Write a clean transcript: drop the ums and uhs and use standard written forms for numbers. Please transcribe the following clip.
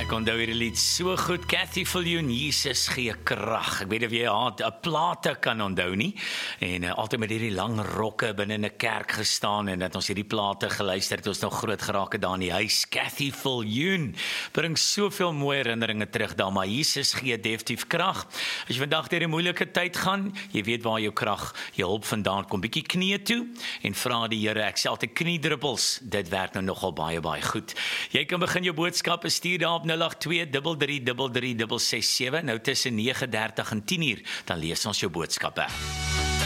Ek onthou hierdie lied so goed, Cathy Viljoen, Jesus gee krag. Ek weet of jy haar plate kan onthou nie. En altyd met hierdie lang rokke binne in 'n kerk gestaan en dat ons hierdie plate geluister het, ons nog groot geraak het daar in die huis. Cathy Viljoen bring soveel mooi herinneringe terug daar, maar Jesus gee definitief krag. As jy vandag deur 'n moeilike tyd gaan, jy weet waar jou krag, jou hulp vandaan kom. Bietjie knie toe en vra die Here. Ek sê altyd kniedruppels. Dit werk nou nogal baie goed. Jy kan begin jou boodskappe stuur daar op 082 333 667, nou tussen 9:30 en 10:00, dan lees ons jou boodskappe.